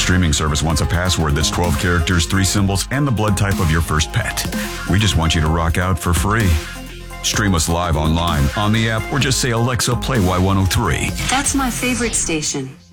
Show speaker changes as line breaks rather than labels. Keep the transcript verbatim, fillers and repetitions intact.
streaming service wants a password that's twelve characters, three symbols, and the blood type of your first pet. We just want you to rock out for free. Stream us live online, on the app, or just say, Alexa, play Y one oh three.
That's my favorite station.